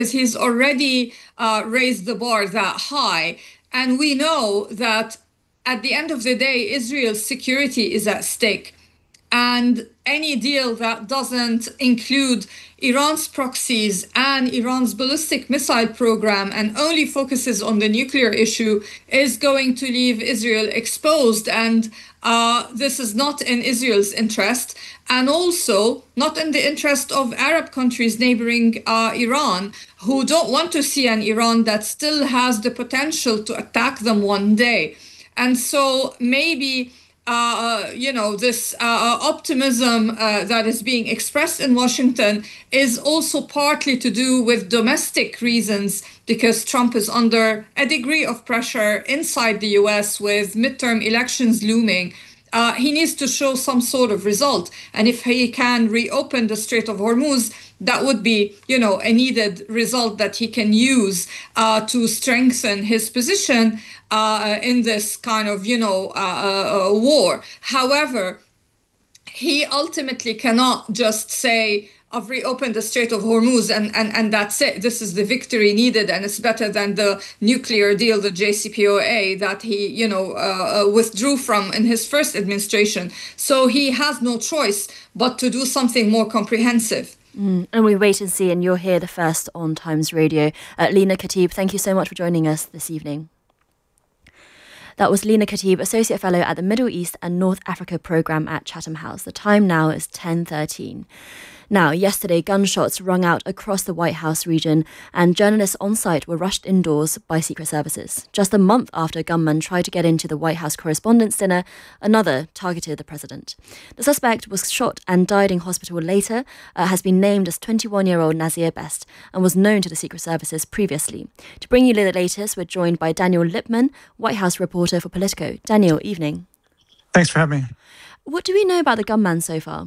he's already raised the bar that high. And we know that at the end of the day, Israel's security is at stake. And any deal that doesn't include Iran's proxies and Iran's ballistic missile program and only focuses on the nuclear issue is going to leave Israel exposed. And this is not in Israel's interest, and also not in the interest of Arab countries neighboring Iran, who don't want to see an Iran that still has the potential to attack them one day. And so maybe this optimism that is being expressed in Washington is also partly to do with domestic reasons, because Trump is under a degree of pressure inside the US with midterm elections looming. He needs to show some sort of result. And if he can reopen the Strait of Hormuz, that would be, a needed result that he can use to strengthen his position in this kind of, war. However, he ultimately cannot just say, I've reopened the Strait of Hormuz and that's it. This is the victory needed, and it's better than the nuclear deal, the JCPOA, that he, withdrew from in his first administration. So he has no choice but to do something more comprehensive. And we wait and see, and you're here the first on Times Radio. Lina Khatib, thank you so much for joining us this evening. That was Lina Khatib, Associate Fellow at the Middle East and North Africa Programme at Chatham House. The time now is 10:13. Now, yesterday, gunshots rung out across the White House region, and journalists on site were rushed indoors by Secret Services. Just a month after a gunman tried to get into the White House Correspondents' Dinner, another targeted the president. The suspect was shot and died in hospital later, has been named as 21-year-old Nazir Best, and was known to the Secret Services previously. To bring you the latest, we're joined by Daniel Lippman, White House reporter for Politico. Daniel, evening. Thanks for having me. What do we know about the gunman so far?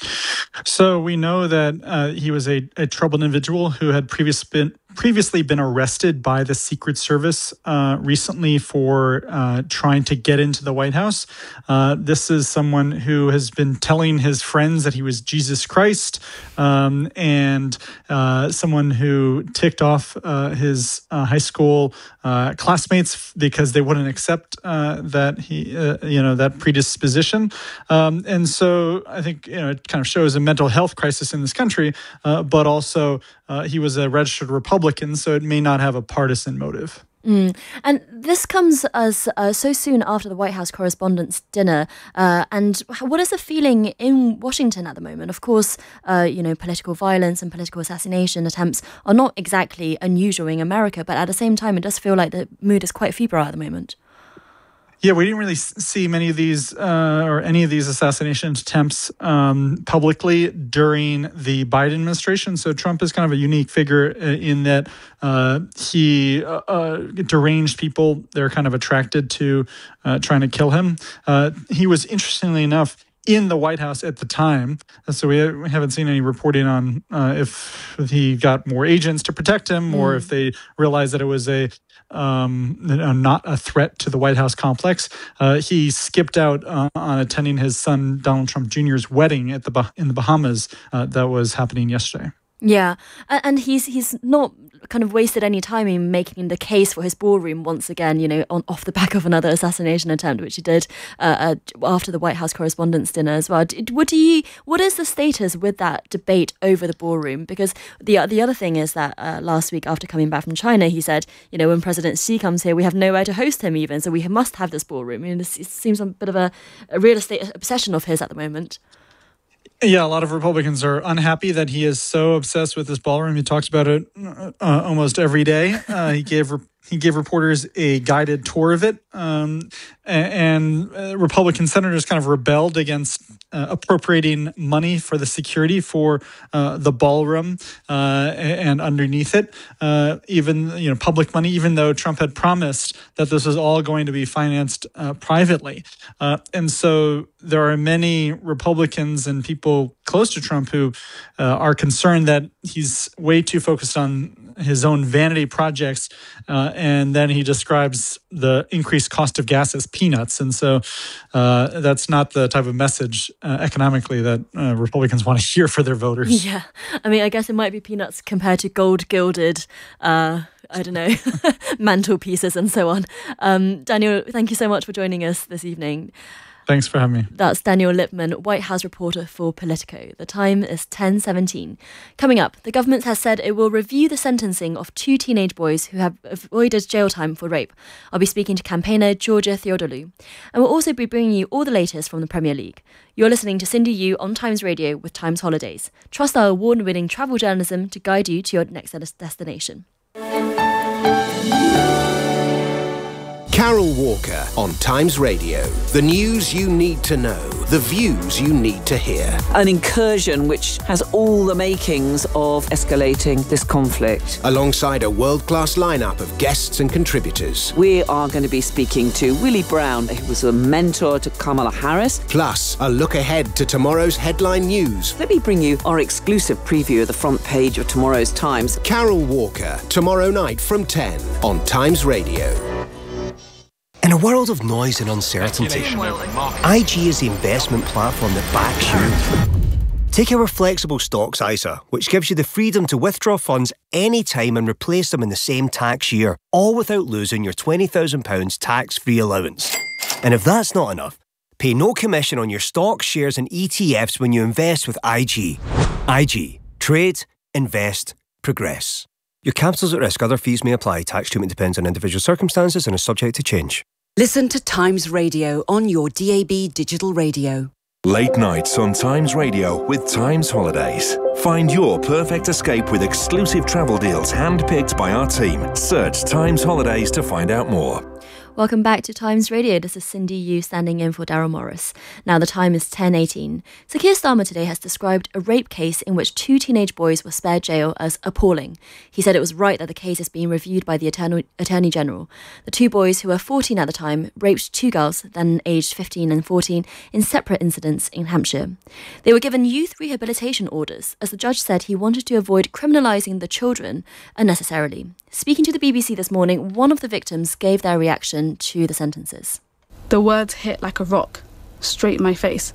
So we know that he was a troubled individual who had previously been arrested by the Secret Service recently for trying to get into the White House. This is someone who has been telling his friends that he was Jesus Christ, and someone who ticked off his high school classmates because they wouldn't accept that he, that predisposition. And so I think, it kind of shows a mental health crisis in this country, but also he was a registered Republican, so it may not have a partisan motive. And this comes as so soon after the White House Correspondents' Dinner. And what is the feeling in Washington at the moment? Of course, political violence and political assassination attempts are not exactly unusual in America, but at the same time, it does feel like the mood is quite febrile at the moment. Yeah, we didn't really see many of these or any of these assassination attempts publicly during the Biden administration. So Trump is kind of a unique figure in that he deranged people. They're kind of attracted to trying to kill him. He was, interestingly enough, in the White House at the time. So we haven't seen any reporting on if he got more agents to protect him or if they realized that it was not a threat to the White House complex. He skipped out on attending his son Donald Trump Jr.'s wedding in the Bahamas that was happening yesterday. Yeah, and he's not kind of wasted any time in making the case for his ballroom once again, off the back of another assassination attempt, which he did after the White House Correspondents' Dinner as well. What is the status with that debate over the ballroom? Because the other thing is that last week, after coming back from China, he said, when President Xi comes here, we have nowhere to host him even, so we must have this ballroom. This seems a bit of a real estate obsession of his at the moment. Yeah, a lot of Republicans are unhappy that he is so obsessed with this ballroom. He talks about it almost every day. He gave reporters a guided tour of it, and Republican senators kind of rebelled against appropriating money for the security for the ballroom and underneath it, even public money, even though Trump had promised that this was all going to be financed privately, and so there are many Republicans and people close to Trump who are concerned that he's way too focused on his own vanity projects. And then he describes the increased cost of gas as peanuts. And so that's not the type of message economically that Republicans want to hear for their voters. Yeah. I mean, I guess it might be peanuts compared to gold-gilded I don't know, mantelpieces and so on. Daniel, thank you so much for joining us this evening. Thanks for having me. That's Daniel Lippman, White House reporter for Politico. The time is 10:17. Coming up, the government has said it will review the sentencing of 2 teenage boys who have avoided jail time for rape. I'll be speaking to campaigner Georgia Theodoulou. And we'll also be bringing you all the latest from the Premier League. You're listening to Cindy Yu on Times Radio with Times Holidays. Trust our award-winning travel journalism to guide you to your next destination. Carol Walker on Times Radio. The news you need to know, the views you need to hear. An incursion which has all the makings of escalating this conflict. Alongside a world-class lineup of guests and contributors. We are going to be speaking to Willie Brown, who was a mentor to Kamala Harris. Plus, a look ahead to tomorrow's headline news. Let me bring you our exclusive preview of the front page of tomorrow's Times. Carol Walker, tomorrow night from 10 on Times Radio. In a world of noise and uncertainty, IG is the investment platform that backs you. Take our flexible stocks ISA, which gives you the freedom to withdraw funds anytime and replace them in the same tax year, all without losing your £20,000 tax-free allowance. And if that's not enough, pay no commission on your stocks, shares and ETFs when you invest with IG. IG. Trade, invest, progress. Your capital's at risk. Other fees may apply. Tax treatment depends on individual circumstances and is subject to change. Listen to Times Radio on your DAB digital radio. Late nights on Times Radio with Times Holidays. Find your perfect escape with exclusive travel deals handpicked by our team. Search Times Holidays to find out more. Welcome back to Times Radio. This is Cindy Yu standing in for Daryl Morris. Now the time is 10:18. Sir Keir Starmer today has described a rape case in which 2 teenage boys were spared jail as appalling. He said it was right that the case is being reviewed by the Attorney General. The 2 boys, who were 14 at the time, raped 2 girls, then aged 15 and 14, in separate incidents in Hampshire. They were given youth rehabilitation orders, as the judge said he wanted to avoid criminalising the children unnecessarily. Speaking to the BBC this morning, one of the victims gave their reaction to the sentences. The words hit like a rock, straight in my face.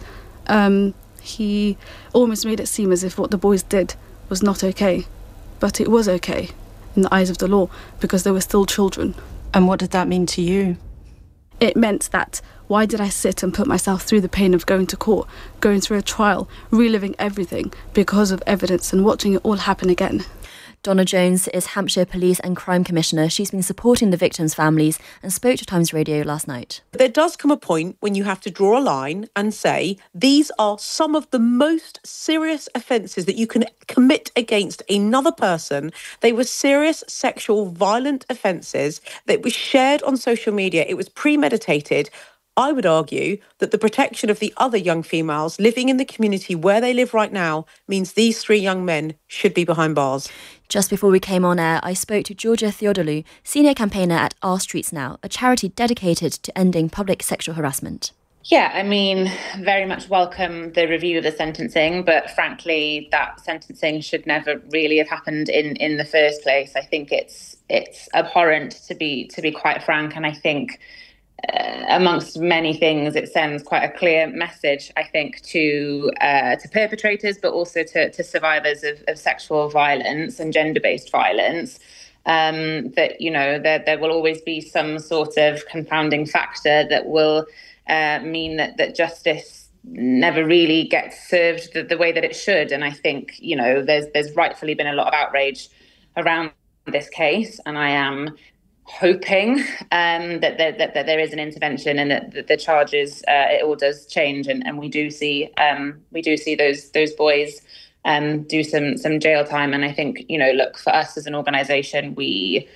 He almost made it seem as if what the boys did was not okay. But it was okay in the eyes of the law, because they were still children. And what did that mean to you? It meant that why did I sit and put myself through the pain of going to court, going through a trial, reliving everything because of evidence and watching it all happen again? Donna Jones is Hampshire Police and Crime Commissioner. She's been supporting the victims' families and spoke to Times Radio last night. There does come a point when you have to draw a line and say these are some of the most serious offences that you can commit against another person. They were serious sexual violent offences that were shared on social media. It was premeditated. I would argue that the protection of the other young females living in the community where they live right now means these 3 young men should be behind bars. Just before we came on air, I spoke to Georgia Theodoulou, senior campaigner at Our Streets Now, a charity dedicated to ending public sexual harassment. Yeah, I mean, very much welcome the review of the sentencing, but frankly, that sentencing should never really have happened in the first place. I think it's abhorrent, to be quite frank, and I think amongst many things, it sends quite a clear message, I think, to perpetrators, but also to survivors of sexual violence and gender-based violence, that, you know, there will always be some sort of confounding factor that will mean that justice never really gets served the way that it should. And I think, you know, there's rightfully been a lot of outrage around this case, and I am hoping that there is an intervention and that the charges it all does change, and we do see those boys do some jail time. And I think, you know, look, for us as an organisation, we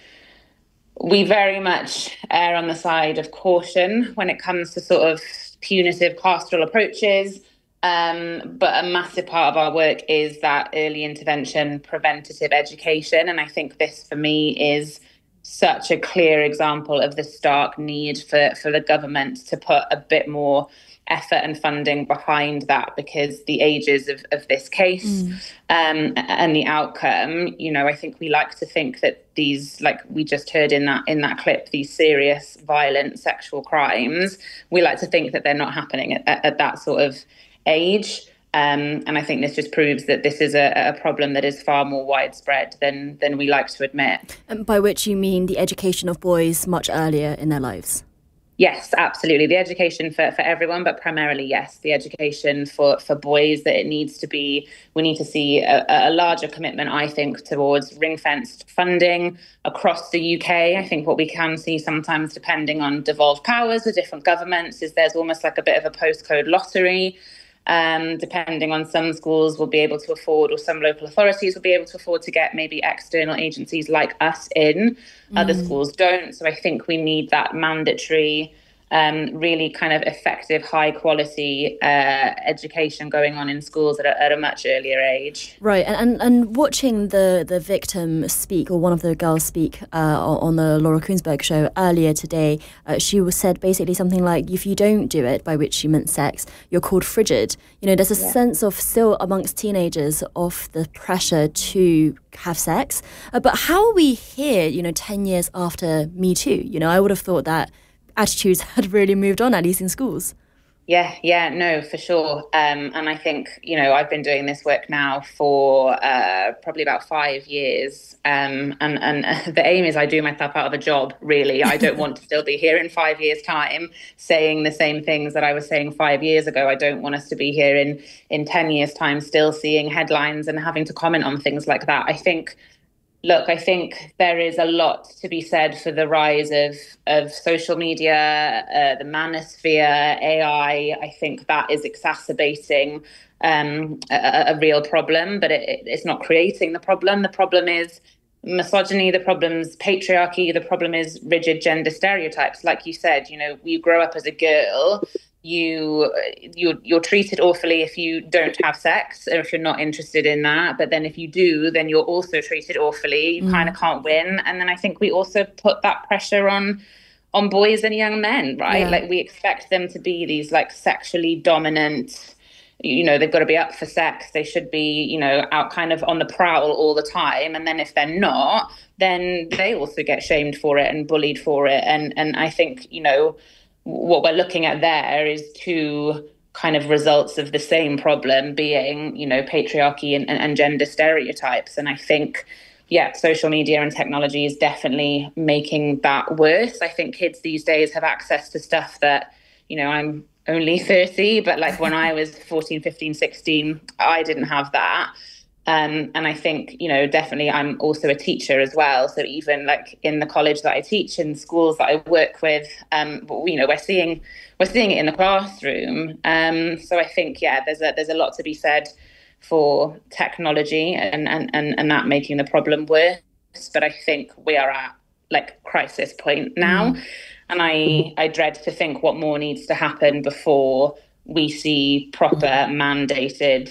very much err on the side of caution when it comes to sort of punitive pastoral approaches. But a massive part of our work is that early intervention, preventative education, and I think this for me is such a clear example of the stark need for the government to put a bit more effort and funding behind that, because the ages of this case and the outcome, I think we like to think that these, like we just heard in that clip, these serious violent sexual crimes, we like to think that they're not happening at that sort of age. And I think this just proves that this is a problem that is far more widespread than we like to admit. And by which you mean the education of boys much earlier in their lives? Yes, absolutely. The education for everyone, but primarily, yes, the education for boys, that we need to see a larger commitment, I think, towards ring-fenced funding across the UK. I think what we can see sometimes, depending on devolved powers with different governments, is there's almost like a bit of a postcode lottery. Depending on, some schools will be able to afford, or some local authorities will be able to afford to get maybe external agencies like us in. Other schools don't. So I think we need that mandatory, really kind of effective, high quality education going on in schools at a much earlier age. Right, and watching the victim speak, or one of the girls speak on the Laura Kuenssberg show earlier today, she said basically something like, if you don't do it, by which she meant sex, you're called frigid. There's a sense of still amongst teenagers of the pressure to have sex. But how are we here, 10 years after Me Too? I would have thought that attitudes had really moved on, at least in schools. Yeah, no, for sure. And I think, I've been doing this work now for probably about 5 years. And the aim is I do myself out of a job, really. I don't want to still be here in 5 years' time saying the same things that I was saying 5 years ago. I don't want us to be here in 10 years' time still seeing headlines and having to comment on things like that. I think there is a lot to be said for the rise of social media, the manosphere, AI. I think that is exacerbating a real problem, but it's not creating the problem. The problem is misogyny, the problem's patriarchy, the problem is rigid gender stereotypes. Like you said, you grow up as a girl, you're treated awfully if you don't have sex, or if you're not interested in that. But then if you do, then you're also treated awfully. You kind of can't win. And then I think we also put that pressure on boys and young men, right? Yeah. Like, we expect them to be these like sexually dominant, they've got to be up for sex. They should be, out kind of on the prowl all the time. And then if they're not, then they also get shamed for it and bullied for it. And I think, what we're looking at there is two kind of results of the same problem being, patriarchy and gender stereotypes. And I think, social media and technology is definitely making that worse. I think kids these days have access to stuff that, I'm only 30, but like when I was 14, 15, 16, I didn't have that. And I think, definitely I'm also a teacher as well. So even like in the college that I teach, in schools that I work with, we're seeing it in the classroom. So I think, there's a lot to be said for technology and that making the problem worse. But I think we are at like crisis point now. And I dread to think what more needs to happen before we see proper mandated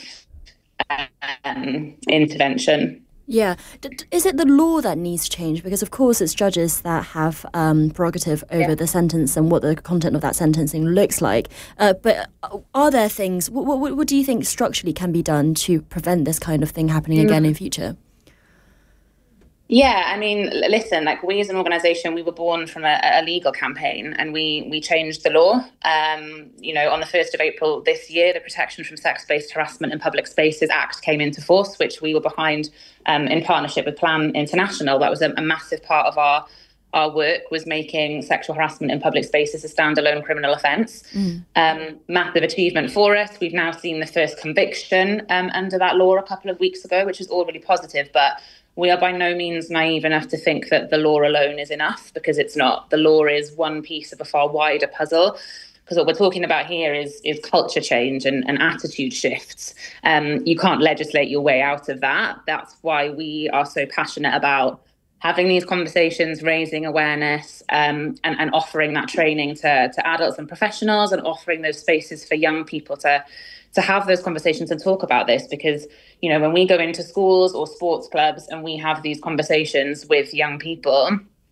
intervention. Yeah. Is it the law that needs to change? Because, of course, it's judges that have prerogative over the sentence and what the content of that sentencing looks like. But are there things, what do you think structurally can be done to prevent this kind of thing happening again in future? Yeah, I mean, listen, like we as an organisation, we were born from a legal campaign, and we changed the law. On the 1st of April this year, the Protection from Sex-Based Harassment in Public Spaces Act came into force, which we were behind in partnership with Plan International. That was a massive part of our work, was making sexual harassment in public spaces a standalone criminal offence. Massive achievement for us. We've now seen the first conviction under that law a couple of weeks ago, which is all really positive. But we are by no means naive enough to think that the law alone is enough, because it's not. The law is one piece of a far wider puzzle, because what we're talking about here is culture change and attitude shifts. You can't legislate your way out of that. That's why we are so passionate about having these conversations, raising awareness, and offering that training to adults and professionals, and offering those spaces for young people to have those conversations and talk about this. Because, when we go into schools or sports clubs and we have these conversations with young people,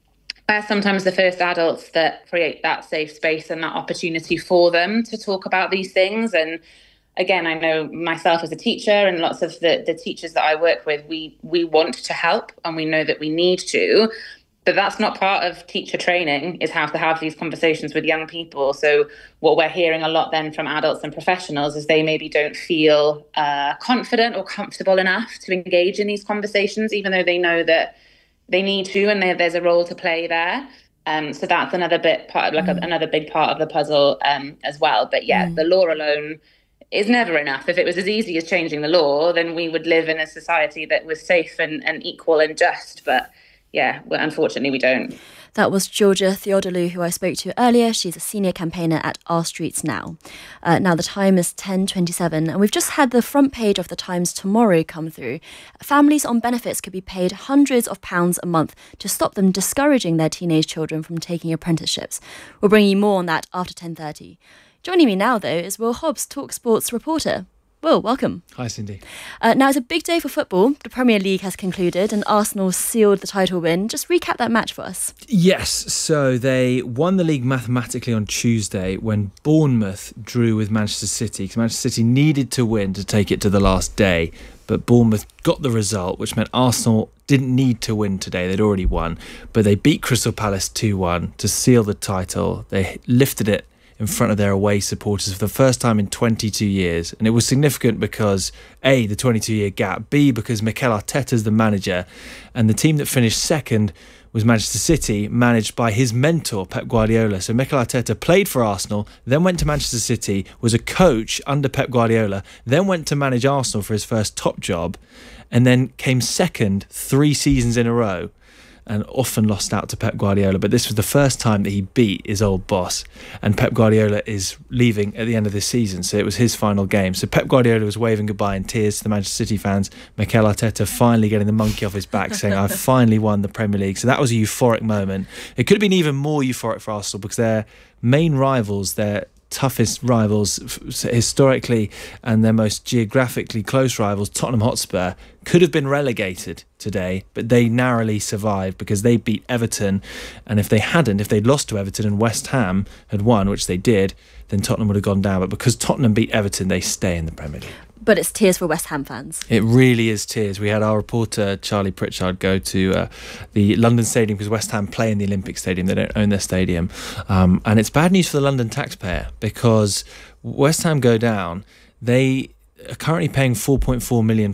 We're sometimes the first adults that create that safe space and that opportunity for them to talk about these things. And again, I know myself as a teacher and lots of the teachers that I work with, we want to help and we know that we need to. But that's not part of teacher training, is how to have these conversations with young people. So what we're hearing a lot then from adults and professionals is they maybe don't feel confident or comfortable enough to engage in these conversations, even though they know that they need to and there's a role to play there. So that's another bit part, like another big part of the puzzle as well. But yeah, the law alone is never enough. If it was as easy as changing the law, then we would live in a society that was safe and equal and just. But yeah, well, unfortunately, we don't. That was Georgia Theodolou, who I spoke to earlier. She's a senior campaigner at Our Streets Now. Now the time is 10:27, and we've just had the front page of the Times Tomorrow come through. Families on benefits could be paid hundreds of pounds a month to stop them discouraging their teenage children from taking apprenticeships. We'll bring you more on that after 10:30. Joining me now, though, is Will Hobbs, TalkSport's reporter. Will, welcome. Hi, Cindy. Now, it's a big day for football. The Premier League has concluded and Arsenal sealed the title win. Just recap that match for us. Yes, so they won the league mathematically on Tuesday when Bournemouth drew with Manchester City, because Manchester City needed to win to take it to the last day. But Bournemouth got the result, which meant Arsenal didn't need to win today. They'd already won. But they beat Crystal Palace 2-1 to seal the title. They lifted it in front of their away supporters for the first time in 22 years. And it was significant because, A, the 22-year gap, B, because Mikel Arteta's the manager, and the team that finished second was Manchester City, managed by his mentor, Pep Guardiola. So Mikel Arteta played for Arsenal, then went to Manchester City, was a coach under Pep Guardiola, then went to manage Arsenal for his first top job, and then came second 3 seasons in a row, and often lost out to Pep Guardiola. But this was the first time that he beat his old boss. And Pep Guardiola is leaving at the end of this season, so it was his final game. So Pep Guardiola was waving goodbye in tears to the Manchester City fans. Mikel Arteta finally getting the monkey off his back, saying, I've finally won the Premier League. So that was a euphoric moment. It could have been even more euphoric for Arsenal because their main rivals, their toughest rivals historically and their most geographically close rivals, Tottenham Hotspur, could have been relegated today, but they narrowly survived because they beat Everton. And if they'd lost to Everton and West Ham had won, which they did, then Tottenham would have gone down. But because Tottenham beat Everton, they stay in the Premier League. But it's tears for West Ham fans. It really is tears. We had our reporter, Charlie Pritchard, go to the London Stadium because West Ham play in the Olympic Stadium. They don't own their stadium. And it's bad news for the London taxpayer because West Ham go down. They are currently paying £4.4 million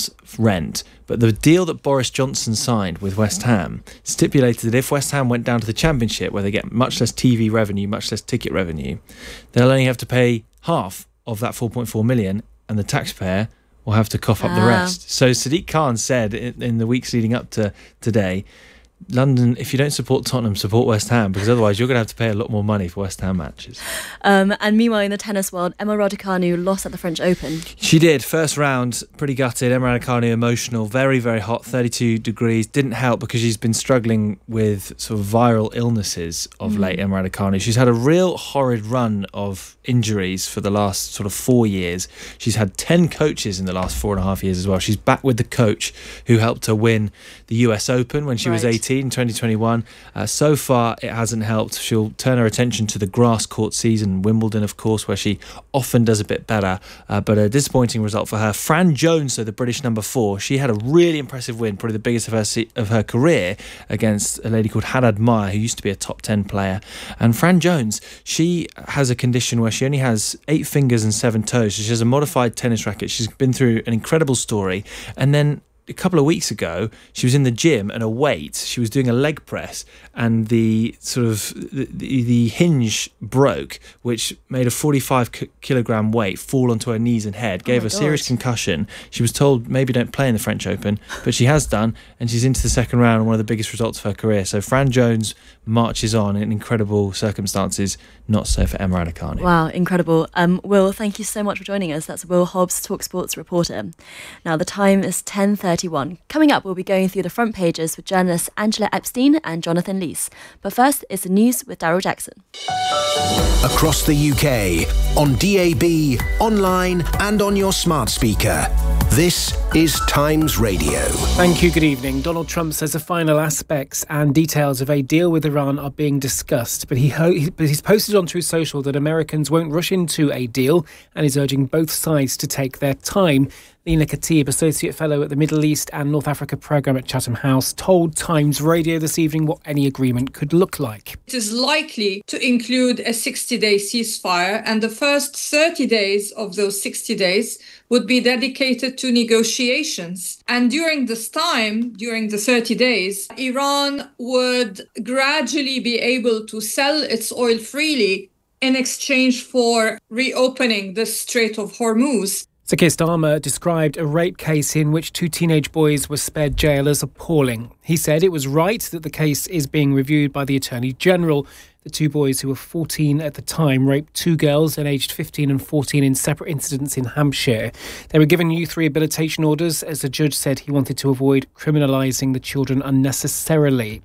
rent. But the deal that Boris Johnson signed with West Ham stipulated that if West Ham went down to the Championship, where they get much less TV revenue, much less ticket revenue, they'll only have to pay half of that 4.4 million, and the taxpayer will have to cough up the rest. So Sadiq Khan said in the weeks leading up to today, London, if you don't support Tottenham, support West Ham, because otherwise you're going to have to pay a lot more money for West Ham matches. And meanwhile, in the tennis world, Emma Raducanu lost at the French Open. She did. First round, pretty gutted. Emma Raducanu, emotional, very, very hot, 32 degrees. Didn't help because she's been struggling with sort of viral illnesses of late, Emma Raducanu. She's had a real horrid run of injuries for the last sort of 4 years. She's had 10 coaches in the last 4.5 years as well. She's back with the coach who helped her win the US Open when she was 18 in 2021. So far, it hasn't helped. She'll turn her attention to the grass court season, Wimbledon, of course, where she often does a bit better. But a disappointing result for her. Fran Jones, though, the British number 4, she had a really impressive win, probably the biggest of her career, against a lady called Haddad Maia, who used to be a top 10 player. And Fran Jones, she has a condition where she only has 8 fingers and 7 toes. So she has a modified tennis racket. She's been through an incredible story. And then a couple of weeks ago, she was in the gym and she was doing a leg press, and the sort of the hinge broke, which made a 45 kilogram weight fall onto her knees and head, gave her a serious concussion. She was told maybe don't play in the French Open, but she has done, and she's into the second round, one of the biggest results of her career. So Fran Jones marches on in incredible circumstances, not so for Emma Raducanu. Wow, incredible. Will, thank you so much for joining us. That's Will Hobbs, TalkSport's reporter. Now, the time is 10:31. Coming up, we'll be going through the front pages with journalists Angela Epstein and Jonathan Lees. But first, it's the news with Daryl Jackson. Across the UK, on DAB, online and on your smart speaker. This is Times Radio. Thank you, good evening. Donald Trump says the final aspects and details of a deal with Iran are being discussed, but he's posted on Truth Social that Americans won't rush into a deal and is urging both sides to take their time. Lina Khatib, Associate Fellow at the Middle East and North Africa Programme at Chatham House, told Times Radio this evening what any agreement could look like. It is likely to include a 60-day ceasefire, and the first 30 days of those 60 days would be dedicated to negotiations. And during this time, during the 30 days, Iran would gradually be able to sell its oil freely in exchange for reopening the Strait of Hormuz. Sir Keir Starmer described a rape case in which 2 teenage boys were spared jail as appalling. He said it was right that the case is being reviewed by the Attorney General. The 2 boys, who were 14 at the time, raped 2 girls aged 15 and 14 in separate incidents in Hampshire. They were given youth rehabilitation orders, as the judge said he wanted to avoid criminalising the children unnecessarily.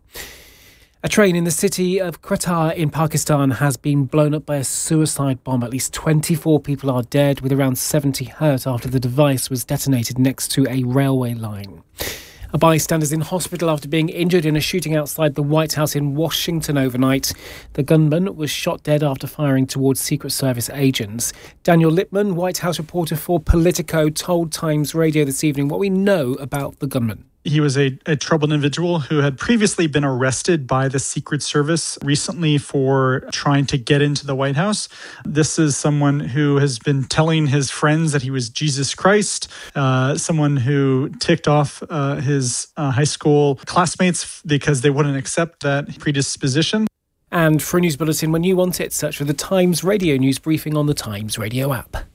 A train in the city of Quetta in Pakistan has been blown up by a suicide bomb. At least 24 people are dead, with around 70 hurt after the device was detonated next to a railway line. A bystander is in hospital after being injured in a shooting outside the White House in Washington overnight. The gunman was shot dead after firing towards Secret Service agents. Daniel Lippman, White House reporter for Politico, told Times Radio this evening what we know about the gunman. He was a troubled individual who had previously been arrested by the Secret Service recently for trying to get into the White House. This is someone who has been telling his friends that he was Jesus Christ, someone who ticked off his high school classmates because they wouldn't accept that predisposition. And for a news bulletin when you want it, search for the Times Radio news briefing on the Times Radio app.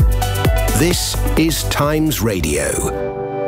This is Times Radio.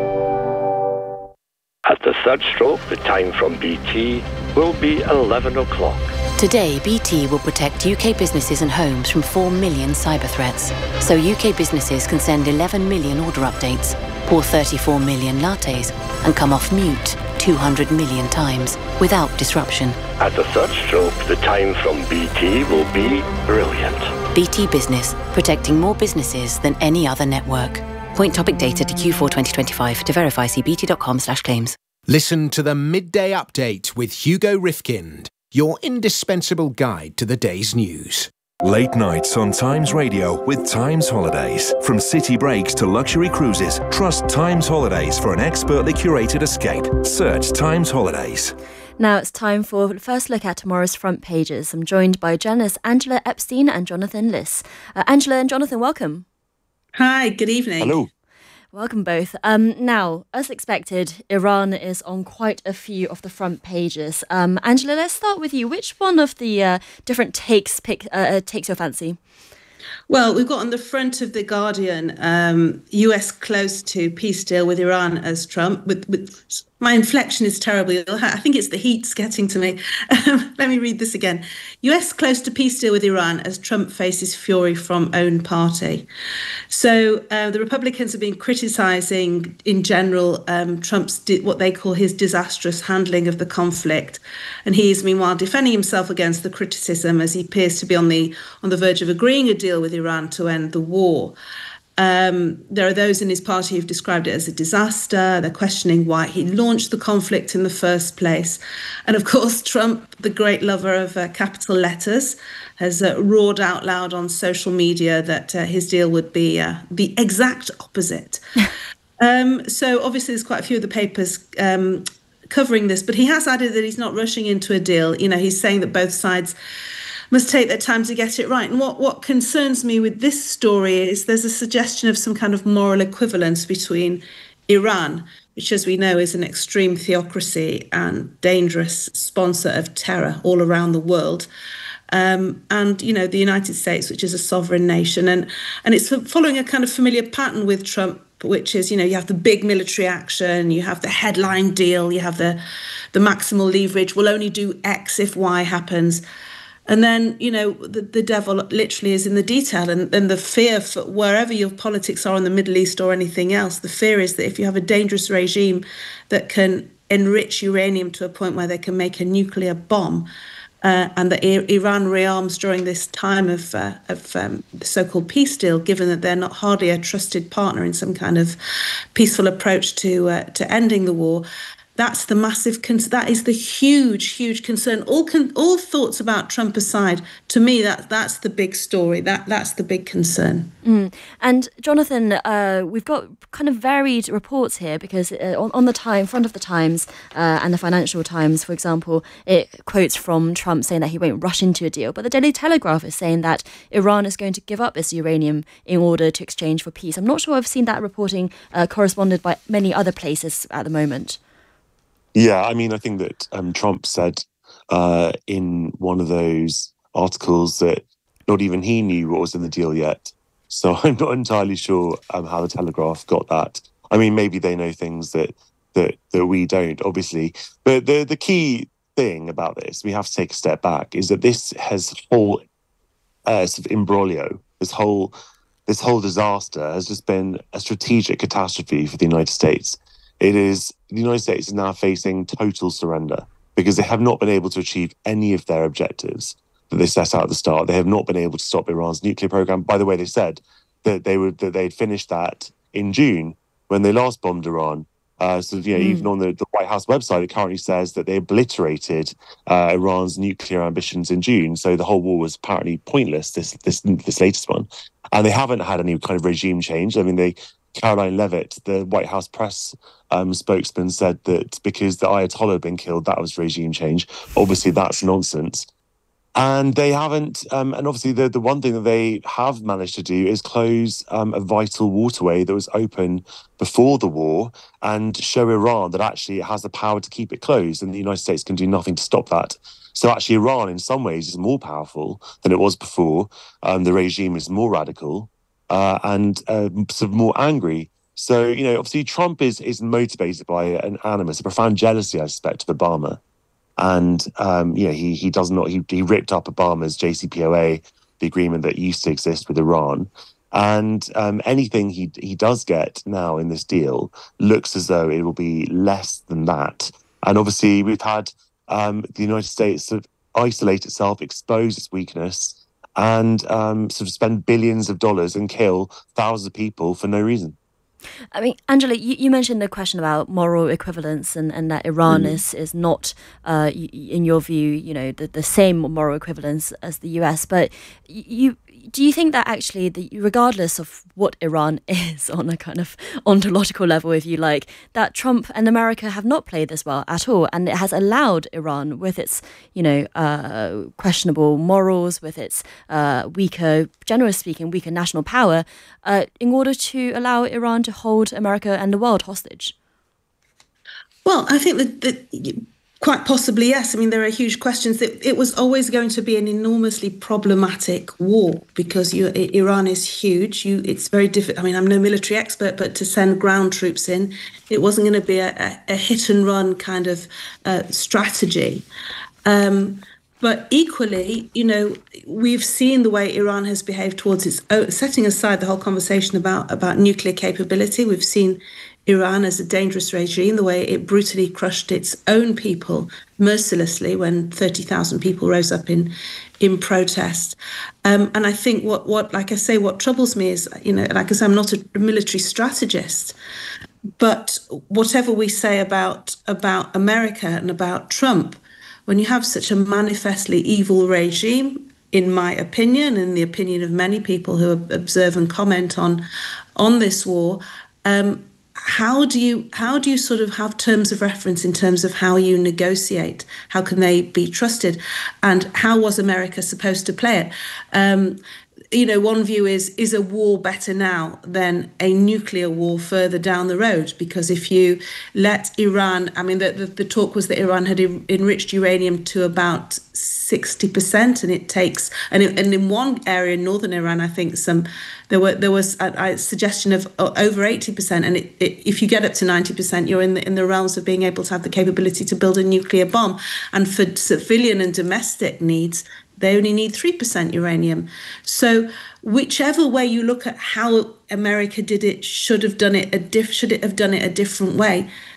At the third stroke, the time from BT will be 11 o'clock. Today, BT will protect UK businesses and homes from 4 million cyber threats. So UK businesses can send 11 million order updates, pour 34 million lattes, and come off mute 200 million times without disruption. At the third stroke, the time from BT will be brilliant. BT Business, protecting more businesses than any other network. Point topic data to Q4 2025 to verify cbt.com/claims. Listen to the Midday Update with Hugo Rifkind, your indispensable guide to the day's news. Late nights on Times Radio with Times Holidays. From city breaks to luxury cruises, trust Times Holidays for an expertly curated escape. Search Times Holidays. Now it's time for the first look at tomorrow's front pages. I'm joined by journalists Angela Epstein and Jonathan Liss. Angela and Jonathan, welcome. Hi, good evening. Hello. Welcome both. Now, as expected, Iran is on quite a few of the front pages. Angela, let's start with you. Which one of the different takes your fancy? Well, we've got on the front of The Guardian, US close to peace deal with Iran as Trump. With my inflection is terrible. I think it's the heat's getting to me. Let me read this again. US close to peace deal with Iran as Trump faces fury from own party. So the Republicans have been criticising, in general, Trump's what they call his disastrous handling of the conflict. And he is, meanwhile, defending himself against the criticism as he appears to be on the verge of agreeing a deal with Iran to end the war. There are those in his party who've described it as a disaster. They're questioning why he launched the conflict in the first place. And of course, Trump, the great lover of capital letters, has roared out loud on social media that his deal would be the exact opposite. So obviously there's quite a few of the papers covering this, but he has added that he's not rushing into a deal. You know, he's saying that both sides must take their time to get it right. And what concerns me with this story is there's a suggestion of some kind of moral equivalence between Iran, which, as we know, is an extreme theocracy and dangerous sponsor of terror all around the world, and, you know, the United States, which is a sovereign nation. And it's following a kind of familiar pattern with Trump, which is, you know, you have the big military action, you have the headline deal, you have the maximal leverage, we'll only do X if Y happens. And then, you know, the devil literally is in the detail, and the fear for wherever your politics are in the Middle East or anything else, the fear is that if you have a dangerous regime that can enrich uranium to a point where they can make a nuclear bomb, and that Iran rearms during this time of the so-called peace deal, given that they're not hardly a trusted partner in some kind of peaceful approach to ending the war. That's the massive that is the huge concern. All thoughts about Trump aside, to me that's the big story. That's the big concern. And Jonathan, we've got kind of varied reports here, because on the front of the Times and the Financial Times, for example, it quotes from Trump saying that he won't rush into a deal. But the Daily Telegraph is saying that Iran is going to give up its uranium in order to exchange for peace. I'm not sure I've seen that reporting corresponded by many other places at the moment. Yeah, I mean, I think that Trump said in one of those articles that not even he knew what was in the deal yet. So I'm not entirely sure how the Telegraph got that. I mean, maybe they know things that we don't, obviously. But the key thing about this, we have to take a step back, is that this whole sort of imbroglio, this whole disaster has just been a strategic catastrophe for the United States. The United States is now facing total surrender because they have not been able to achieve any of their objectives that they set out at the start. They have not been able to stop Iran's nuclear program. By the way, they said that they'd finished that in June when they last bombed Iran. Even on the White House website, it currently says that they obliterated Iran's nuclear ambitions in June. So the whole war was apparently pointless, this latest one. And they haven't had any kind of regime change. I mean, Caroline Leavitt, the White House press spokesman, said that because the Ayatollah had been killed, that was regime change. Obviously, that's nonsense. And they haven't, and obviously the one thing that they have managed to do is close a vital waterway that was open before the war and show Iran that actually it has the power to keep it closed, and the United States can do nothing to stop that. So actually Iran, in some ways, is more powerful than it was before. The regime is more radical and sort of more angry. So, obviously Trump is motivated by an animus, a profound jealousy, I suspect, of Obama. And, he does not, he ripped up Obama's JCPOA, the agreement that used to exist with Iran. And anything he does get now in this deal looks as though it will be less than that. And obviously we've had the United States sort of isolate itself, expose its weakness, and sort of spend billions of dollars and kill thousands of people for no reason. I mean, Angela, you mentioned the question about moral equivalence and that Iran is not, in your view, the same moral equivalence as the US. But do you think that actually, regardless of what Iran is on a kind of ontological level, if you like, that Trump and America have not played this well at all, and it has allowed Iran, with its questionable morals, with its weaker, generally speaking, weaker national power, in order to allow Iran to hold America and the world hostage? Well, I think that quite possibly, yes. I mean, there are huge questions. It was always going to be an enormously problematic war because Iran is huge. It's very difficult. I mean, I'm no military expert, but to send ground troops in, it wasn't going to be a hit and run kind of strategy. But equally, we've seen the way Iran has behaved towards its own, setting aside the whole conversation about nuclear capability. We've seen Iran as a dangerous regime, the way it brutally crushed its own people mercilessly when 30,000 people rose up in protest. And I think what troubles me is, like I say, I'm not a military strategist, but whatever we say about America and about Trump, when you have such a manifestly evil regime, in my opinion, and the opinion of many people who observe and comment on this war, how do you sort of have terms of reference in terms of how you negotiate? How can they be trusted? And how was America supposed to play it? One view is a war better now than a nuclear war further down the road? Because if you let Iran, I mean, the talk was that Iran had enriched uranium to about 60%, and it takes, and in one area in northern Iran, I think there was a suggestion of over 80%, and if you get up to 90%, you're in the realms of being able to have the capability to build a nuclear bomb. And for civilian and domestic needs, they only need 3% uranium. So whichever way you look at how America did it, should it have done it a different way?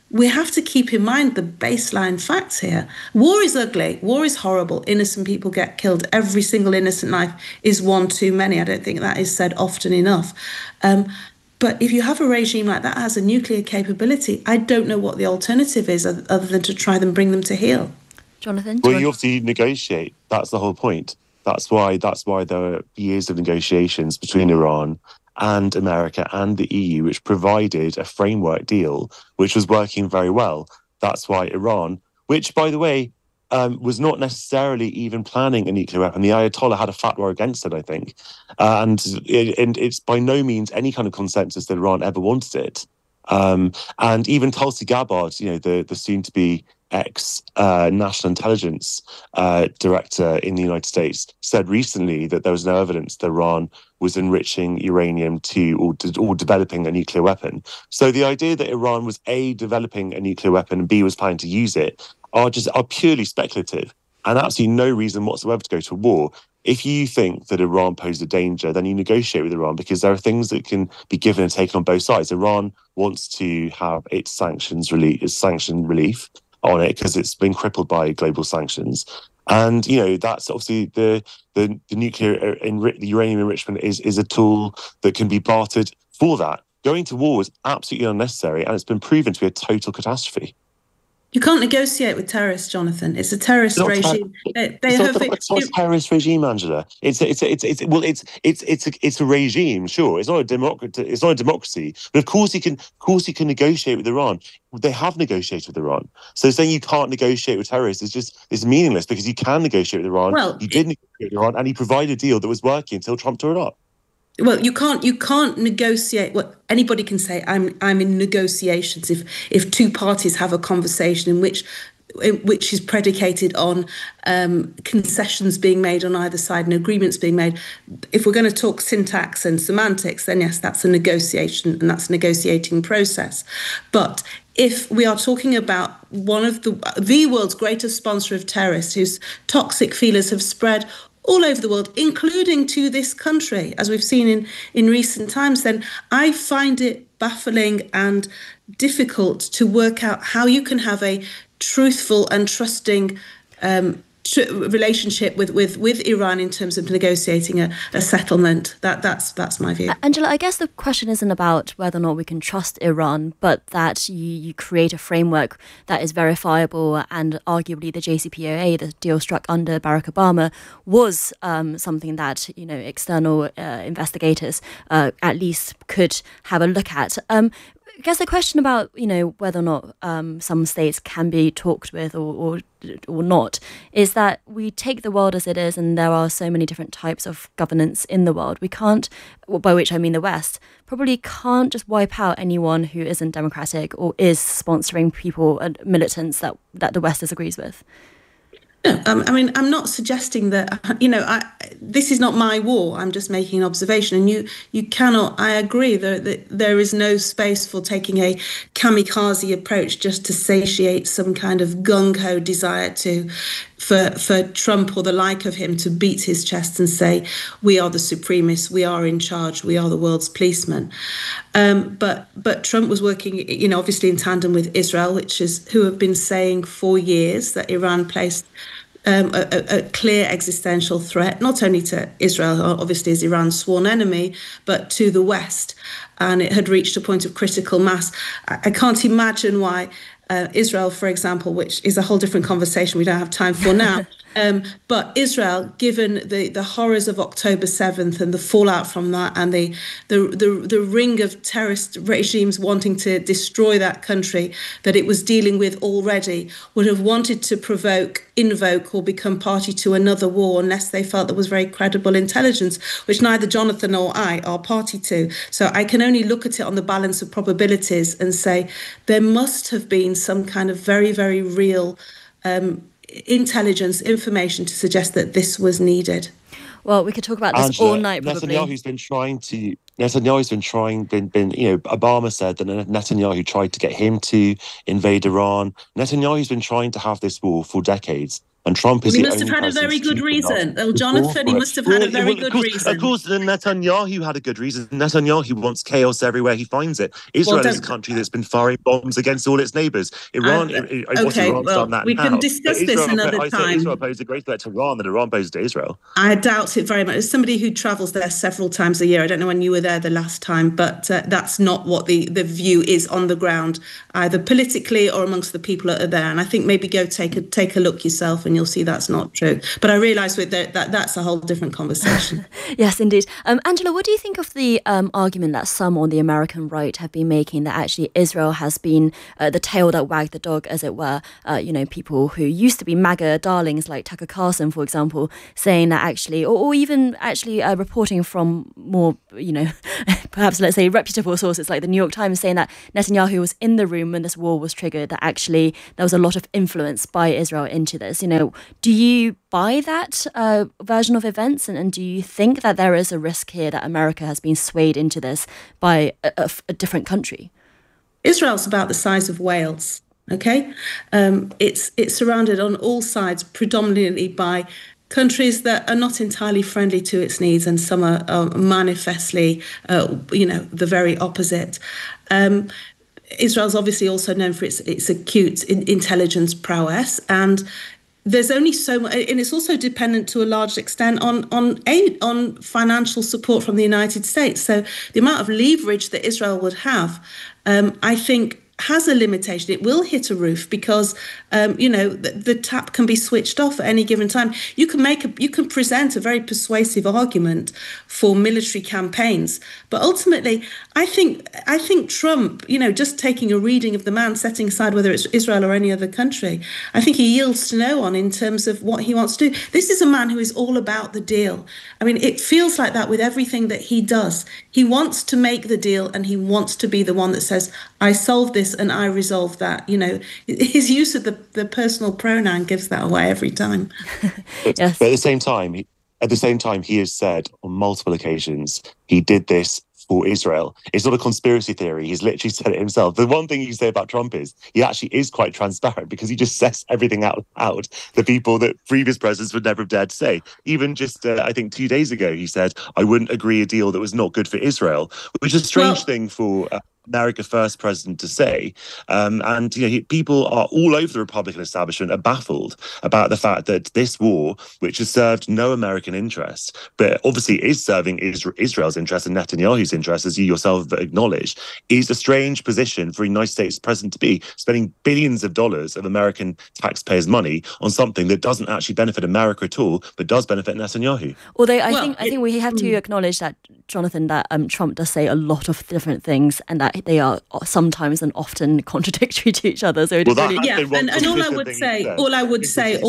we have to keep in mind the baseline facts here. War is ugly. War is horrible. Innocent people get killed. Every single innocent life is one too many. I don't think that is said often enough. But if you have a regime like that has a nuclear capability, I don't know what the alternative is other than to try and bring them to heel. Jonathan? Well, you obviously negotiate. That's the whole point. That's why there are years of negotiations between Iran and America and the EU, which provided a framework deal which was working very well. That's why Iran, which, by the way, was not necessarily even planning a nuclear weapon. The Ayatollah had a fatwa against it, I think. And it's by no means any kind of consensus that Iran ever wanted it. And even Tulsi Gabbard, the soon-to-be ex-national intelligence director in the United States, said recently that there was no evidence that Iran was enriching uranium or developing a nuclear weapon. So the idea that Iran was A, developing a nuclear weapon, and B, was planning to use it are purely speculative and absolutely no reason whatsoever to go to war. If you think that Iran poses a danger, then you negotiate with Iran, because there are things that can be given and taken on both sides. Iran wants to have its sanction relief on it because it's been crippled by global sanctions. And, that's obviously the nuclear, the uranium enrichment is a tool that can be bartered for that. Going to war is absolutely unnecessary, and it's been proven to be a total catastrophe. You can't negotiate with terrorists, Jonathan. It's a terrorist regime. It's not a terrorist regime, Angela. It's a regime. Sure, it's not a democracy. But of course, you can negotiate with Iran. They have negotiated with Iran. So saying you can't negotiate with terrorists is meaningless, because you can negotiate with Iran. Well, you did negotiate with Iran, and he provided a deal that was working until Trump tore it up. Well, you can't negotiate. Well, anybody can say I'm in negotiations if two parties have a conversation in which is predicated on concessions being made on either side and agreements being made. If we're going to talk syntax and semantics, then yes, that's a negotiation, and that's a negotiating process. But if we are talking about one of the world's greatest sponsor of terrorists, whose toxic feelers have spread all over the world, including to this country, as we've seen in recent times, then I find it baffling and difficult to work out how you can have a truthful and trusting relationship with Iran in terms of negotiating a settlement. That's my view. Angela, I guess the question isn't about whether or not we can trust Iran, but that you create a framework that is verifiable, and arguably the JCPOA, the deal struck under Barack Obama, was something that external investigators at least could have a look at. I guess the question about, whether or not some states can be talked with or not is that we take the world as it is, and there are so many different types of governance in the world. We can't, by which I mean the West, probably can't just wipe out anyone who isn't democratic or is sponsoring people and militants that the West disagrees with. No, I'm not suggesting that, this is not my war. I'm just making an observation. And you cannot, I agree that there is no space for taking a kamikaze approach just to satiate some kind of gung-ho desire for Trump or the like of him to beat his chest and say, we are the supremists, we are in charge, we are the world's policemen. But Trump was working, obviously in tandem with Israel, who have been saying for years that Iran placed a clear existential threat, not only to Israel, obviously as Iran's sworn enemy, but to the West. And it had reached a point of critical mass. I can't imagine why Israel, for example, which is a whole different conversation we don't have time for now, but Israel, given the horrors of October 7th and the fallout from that, and the ring of terrorist regimes wanting to destroy that country that it was dealing with already, would have wanted to invoke or become party to another war unless they felt there was very credible intelligence, which neither Jonathan or I are party to. So I can only look at it on the balance of probabilities and say there must have been some kind of very, very real intelligence, information to suggest that this was needed. Well, we could talk about this all night, probably. Netanyahu's been Obama said that Netanyahu tried to get him to invade Iran. Netanyahu's been trying to have this war for decades. And Trump is he must have had a very good reason. Oh, Jonathan, he must have had a very good reason. Of course, Netanyahu had a good reason. Netanyahu wants chaos everywhere he finds it. Israel is a country that's been firing bombs against all its neighbours. Iran's done that. We can discuss this another time. Israel posed a great threat to Iran, and Iran posed to Israel. I doubt it very much. As somebody who travels there several times a year, I don't know when you were there the last time, but that's not what the view is on the ground, either politically or amongst the people that are there. And I think maybe go take a look yourself, and you'll see that's not true. But I realise that's a whole different conversation. Yes, indeed. Angela, what do you think of the argument that some on the American right have been making, that actually Israel has been the tail that wagged the dog, as it were? People who used to be MAGA darlings like Tucker Carlson, for example, saying that actually, or even actually reporting from more, perhaps let's say reputable sources like the New York Times, saying that Netanyahu was in the room when this war was triggered, that actually there was a lot of influence by Israel into this. Do you buy that version of events, and do you think that there is a risk here that America has been swayed into this by a different country? Israel's about the size of Wales, okay? It's surrounded on all sides predominantly by countries that are not entirely friendly to its needs, and some are manifestly, the very opposite. Israel's obviously also known for its acute intelligence prowess, and there's only so much, and it's also dependent to a large extent on aid, on financial support from the United States. So the amount of leverage that Israel would have, I think, has a limitation. It will hit a roof because, the tap can be switched off at any given time. You can present a very persuasive argument for military campaigns, but ultimately, I think Trump, just taking a reading of the man, setting aside whether it's Israel or any other country, I think he yields to no one in terms of what he wants to do. This is a man who is all about the deal. I mean, it feels like that with everything that he does. He wants to make the deal, and he wants to be the one that says, I solve this and I resolve that. His use of the personal pronoun gives that away every time. Yes. But at the same time, he has said on multiple occasions he did this for Israel. It's not a conspiracy theory. He's literally said it himself. The one thing you say about Trump is he actually is quite transparent, because he just says everything out loud, the people that previous presidents would never have dared to say. Even just, I think 2 days ago, he said, I wouldn't agree a deal that was not good for Israel, which is a strange thing for America First president to say. People are all over the Republican establishment are baffled about the fact that this war, which has served no American interest, but obviously is serving Israel's interest and Netanyahu's interest, as you yourself have acknowledged, is a strange position for a United States president to be, spending billions of dollars of American taxpayers' money on something that doesn't actually benefit America at all, but does benefit Netanyahu. Although I think we have to acknowledge that, Jonathan, that Trump does say a lot of different things, and that they are sometimes and often contradictory to each other. So and all I would say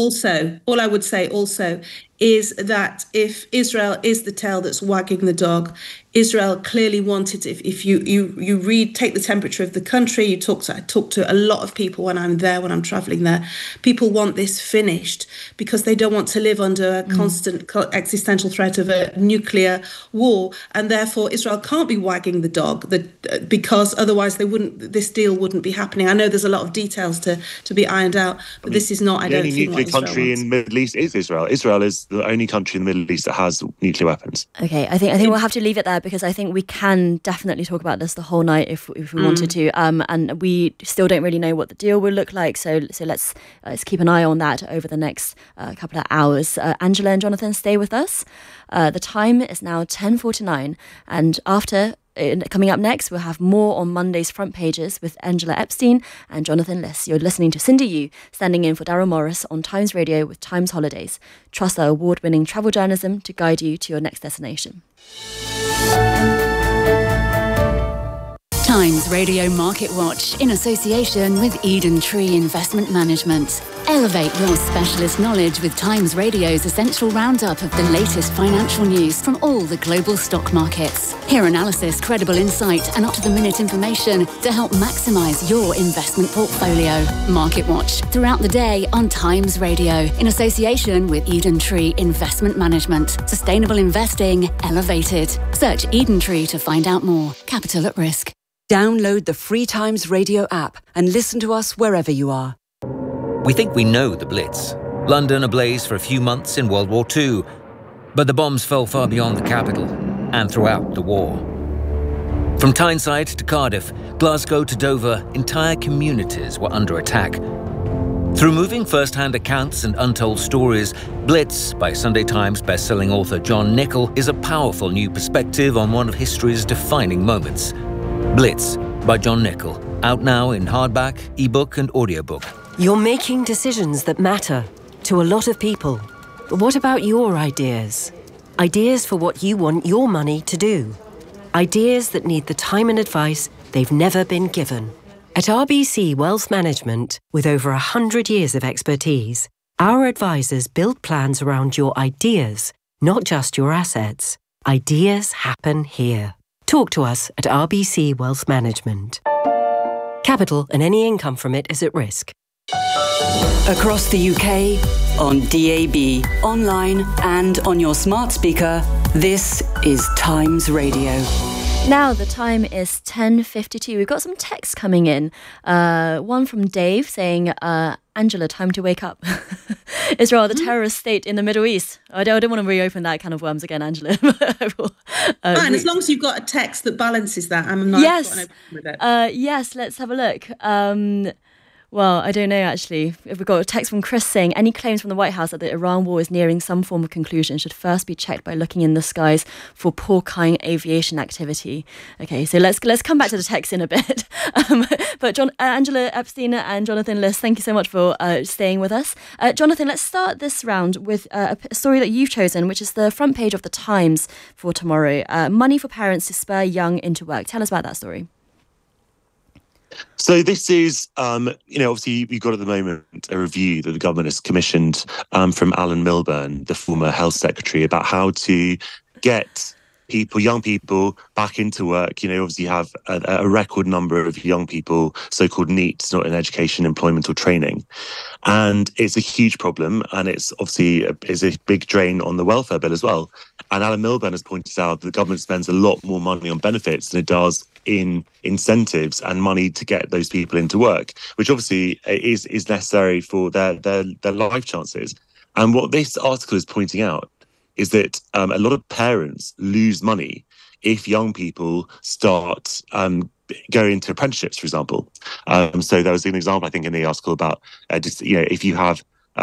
also is that if Israel is the tail that's wagging the dog, Israel clearly wanted, if you take the temperature of the country, I talk to a lot of people when I'm traveling there, people want this finished because they don't want to live under a constant existential threat of a nuclear war, and therefore Israel can't be wagging the dog because otherwise this deal wouldn't be happening. I know there's a lot of details to be ironed out, but this is not, I don't think, the only nuclear country in the Middle East is Israel. Israel is the only country in the Middle East that has nuclear weapons. Okay, I think we'll have to leave it there, because I think we can definitely talk about this the whole night if we wanted to, and we still don't really know what the deal will look like. So let's keep an eye on that over the next couple of hours. Angela and Jonathan, stay with us. The time is now 10:49, and coming up next, we'll have more on Monday's front pages with Angela Epstein and Jonathan Liss. You're listening to Cindy Yu, standing in for Daryl Morris on Times Radio with Times Holidays. Trust our award-winning travel journalism to guide you to your next destination. Times Radio Market Watch, in association with Eden Tree Investment Management. Elevate your specialist knowledge with Times Radio's essential roundup of the latest financial news from all the global stock markets. Hear analysis, credible insight, and up-to-the-minute information to help maximise your investment portfolio. Market Watch, throughout the day on Times Radio, in association with Eden Tree Investment Management. Sustainable investing, elevated. Search Eden Tree to find out more. Capital at risk. Download the free Times Radio app and listen to us wherever you are. We think we know the Blitz. London ablaze for a few months in World War II. But the bombs fell far beyond the capital and throughout the war. From Tyneside to Cardiff, Glasgow to Dover, entire communities were under attack. Through moving first-hand accounts and untold stories, Blitz, by Sunday Times best-selling author John Nichol, is a powerful new perspective on one of history's defining moments. Blitz, by John Nichol, out now in hardback, ebook and audiobook. You're making decisions that matter to a lot of people. But what about your ideas? Ideas for what you want your money to do. Ideas that need the time and advice they've never been given. At RBC Wealth Management, with over 100 years of expertise, our advisors build plans around your ideas, not just your assets. Ideas happen here. Talk to us at RBC Wealth Management. Capital and any income from it is at risk. Across the UK, on DAB, online and on your smart speaker, this is Times Radio. Now the time is 10:52. We've got some texts coming in. One from Dave saying, Angela, time to wake up. Israel, the terrorist state in the Middle East. I don't want to reopen that can of worms again, Angela. Fine, as long as you've got a text that balances that, I'm not yes. got no problem with it. Yes, let's have a look. Well, I don't know, actually. We've got a text from Chris saying, any claims from the White House that the Iran war is nearing some form of conclusion should first be checked by looking in the skies for porcine aviation activity. Okay, so let's come back to the text in a bit. But Angela Epstein and Jonathan Liss, thank you so much for staying with us. Jonathan, let's start this round with a story that you've chosen, which is the front page of the Times for tomorrow. Money for parents to spur young into work. Tell us about that story. So this is, obviously we've got at the moment a review that the government has commissioned from Alan Milburn, the former health secretary, about how to get young people back into work. Obviously you have a record number of young people, so-called NEETs, not in education, employment or training. And it's a huge problem. And it's obviously is a big drain on the welfare bill as well. And Alan Milburn has pointed out that the government spends a lot more money on benefits than it does in incentives and money to get those people into work, which obviously is necessary for their life chances. And what this article is pointing out is that a lot of parents lose money if young people start going into apprenticeships, for example. So there was an example, I think, in the article about if you have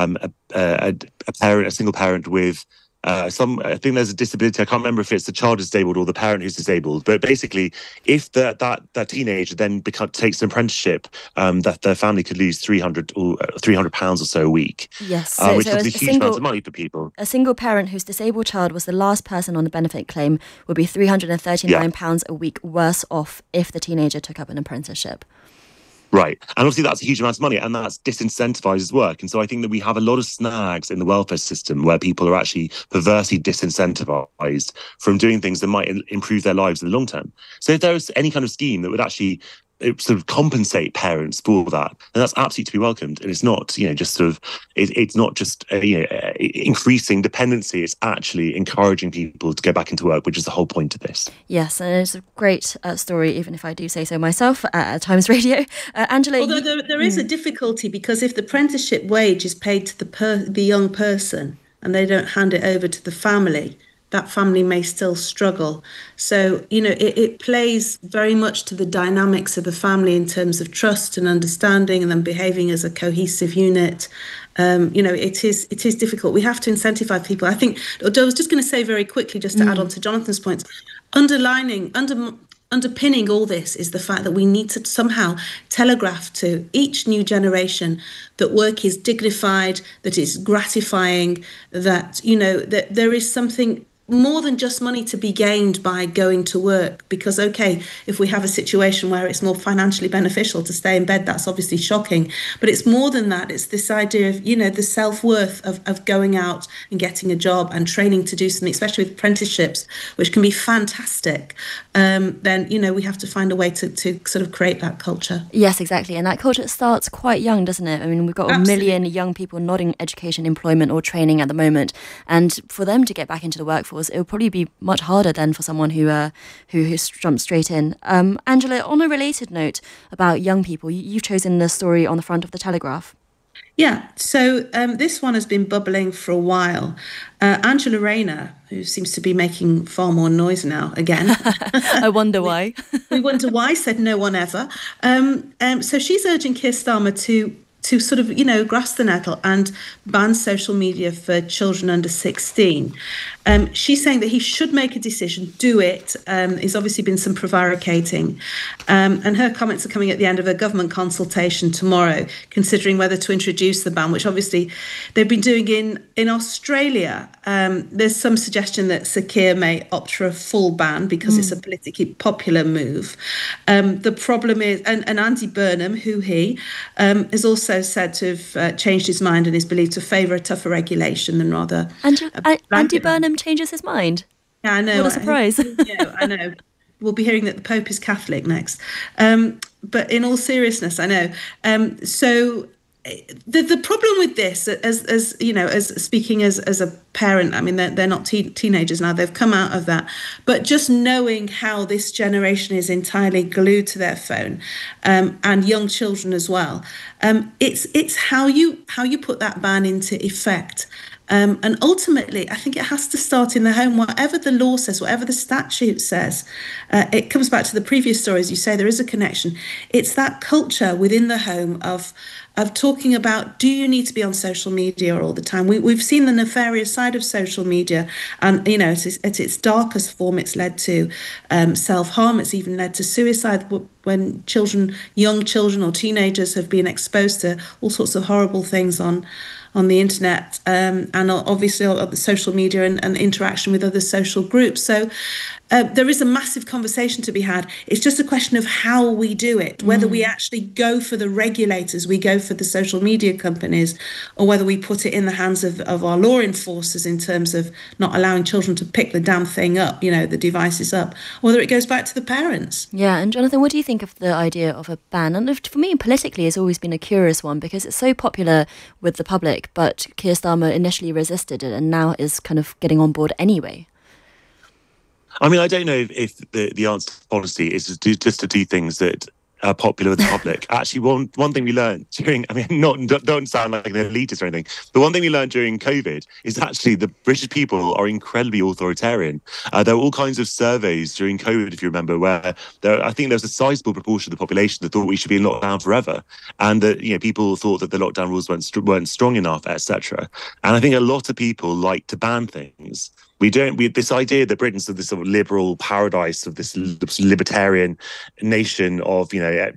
a single parent with I think there's a disability. I can't remember if it's the child is disabled or the parent who's disabled. But basically, if that teenager then takes an apprenticeship, that their family could lose £300 or so a week. Yes, which is a huge amount of money for people. A single parent whose disabled child was the last person on the benefit claim would be £339 a week worse off if the teenager took up an apprenticeship. Right. And obviously that's a huge amount of money, and that's disincentivizes work. And so I think that we have a lot of snags in the welfare system where people are actually perversely disincentivized from doing things that might improve their lives in the long term. So if there was any kind of scheme that would actually sort of compensate parents for that, and that's absolutely to be welcomed. And it's not, just sort of, it's not just increasing dependency. It's actually encouraging people to go back into work, which is the whole point of this. Yes, and it's a great story, even if I do say so myself, at Times Radio. Angela, although there is a difficulty, because if the apprenticeship wage is paid to the young person and they don't hand it over to the family, that family may still struggle. So, it plays very much to the dynamics of the family in terms of trust and understanding and then behaving as a cohesive unit. It is difficult. We have to incentivize people. I think, I was just going to say very quickly, just to add on to Jonathan's points, underpinning all this is the fact that we need to somehow telegraph to each new generation that work is dignified, that it's gratifying, that, that there is something more than just money to be gained by going to work. Because, okay, if we have a situation where it's more financially beneficial to stay in bed, that's obviously shocking. But it's more than that. It's this idea of, the self-worth of going out and getting a job and training to do something, especially with apprenticeships, which can be fantastic. Then, we have to find a way to sort of create that culture. Yes, exactly. And that culture starts quite young, doesn't it? I mean, we've got a million young people not in education, employment or training at the moment. And for them to get back into the workforce, it would probably be much harder than for someone who jumped straight in. Angela, on a related note about young people, you've chosen the story on the front of the Telegraph. Yeah, so this one has been bubbling for a while. Angela Rayner, who seems to be making far more noise now again. I wonder why. We wonder why, said no one ever. So she's urging Keir Starmer to sort of, grasp the nettle and ban social media for children under 16. She's saying that he should make a decision, do it. There's obviously been some prevaricating. And her comments are coming at the end of a government consultation tomorrow, considering whether to introduce the ban, which obviously they've been doing in Australia. There's some suggestion that Sir Keir may opt for a full ban because it's a politically popular move. The problem is, and Andy Burnham, is also said to have changed his mind and is believed to favour a tougher regulation than rather... Andy Burnham changes his mind? Yeah, I know. What a surprise. I know. We'll be hearing that the Pope is Catholic next. But in all seriousness, I know. So the problem with this, as speaking as a parent, I mean, they're not teenagers now, they've come out of that. But just knowing how this generation is entirely glued to their phone, and young children as well, it's how you put that ban into effect. And ultimately, I think it has to start in the home. Whatever the law says, whatever the statute says, it comes back to the previous stories. You say there is a connection. It's that culture within the home of talking about, do you need to be on social media all the time? We've seen the nefarious side of social media, and at its darkest form, it's led to self-harm. It's even led to suicide when young children or teenagers have been exposed to all sorts of horrible things on the internet, and obviously on the social media and interaction with other social groups. So there is a massive conversation to be had. It's just a question of how we do it, whether we actually go for the regulators, we go for the social media companies, or whether we put it in the hands of our law enforcers in terms of not allowing children to pick the damn thing up, the devices up, or whether it goes back to the parents. Yeah, and Jonathan, what do you think of the idea of a ban? And for me, politically, it's always been a curious one because it's so popular with the public, but Keir Starmer initially resisted it and now is kind of getting on board anyway. I mean, I don't know if the answer to policy is just to do things that are popular with the public. Actually, one thing we learned during, I mean, don't sound like an elitist or anything, but one thing we learned during COVID is actually the British people are incredibly authoritarian. There were all kinds of surveys during COVID, if you remember, where I think there was a sizable proportion of the population that thought we should be in lockdown forever, and that people thought that the lockdown rules weren't strong enough, etc. And I think a lot of people like to ban things. This idea that Britain's this sort of liberal paradise of this libertarian nation of,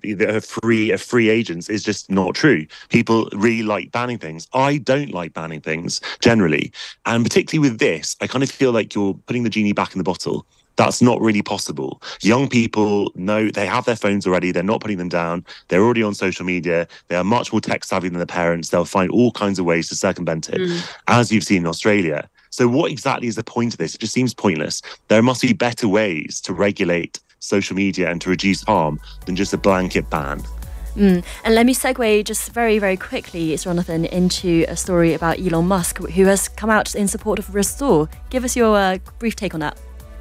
free agents is just not true. People really like banning things. I don't like banning things generally. And particularly with this, I kind of feel like you're putting the genie back in the bottle. That's not really possible. Young people know they have their phones already. They're not putting them down. They're already on social media. They are much more tech savvy than their parents. They'll find all kinds of ways to circumvent it, as you've seen in Australia. So what exactly is the point of this? It just seems pointless. There must be better ways to regulate social media and to reduce harm than just a blanket ban. And let me segue just very, very quickly, Jonathan, into a story about Elon Musk, who has come out in support of Restore. Give us your brief take on that.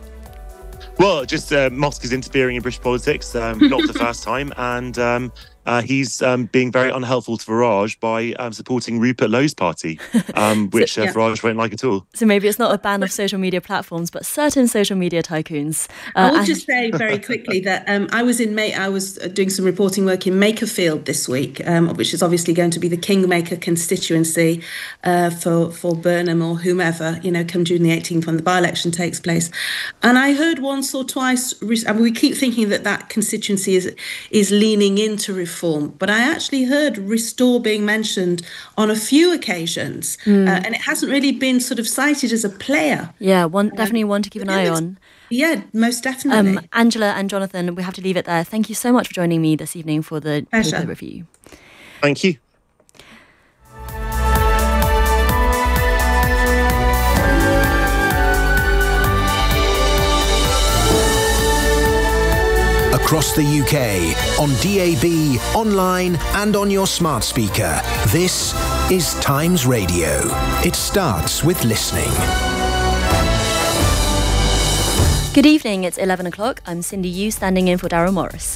Well, just Musk is interfering in British politics, not for the first time, and he's being very unhelpful to Farage by supporting Rupert Lowe's party, which Farage won't like at all. So maybe it's not a ban of social media platforms, but certain social media tycoons. I will just say very quickly that I was doing some reporting work in Makerfield this week, which is obviously going to be the Kingmaker constituency for Burnham or whomever, come June the 18th when the by-election takes place. And I heard once or twice, we keep thinking that constituency is leaning into reform, but I actually heard Restore being mentioned on a few occasions, and it hasn't really been sort of cited as a player. Yeah, definitely one to keep an eye on. Yeah, most definitely. Angela and Jonathan, we have to leave it there. Thank you so much for joining me this evening for the paper review. Thank you. Across the UK, on DAB, online and on your smart speaker. This is Times Radio. It starts with listening. Good evening, it's 11 o'clock. I'm Cindy Yu, standing in for Darryl Morris.